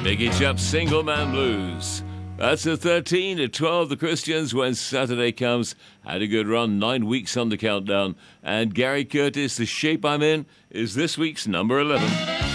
Mickey Chap's Single Man Blues. That's the 13 to 12, the Christians, when Saturday comes. Had a good run, 9 weeks on the countdown. And Gary Curtis, The Shape I'm In, is this week's number 11.